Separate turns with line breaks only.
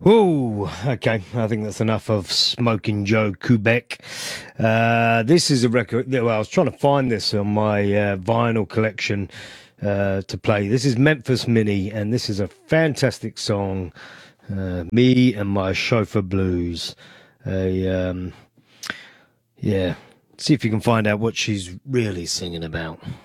Oh, okay. I think that's enough of Smoking Joe Quebec. This is a record. Well, I was trying to find this on my vinyl collection to play. This is Memphis Mini, and this is a fantastic song. Me and My Chauffeur Blues. A, yeah. See if you can find out what she's really singing about.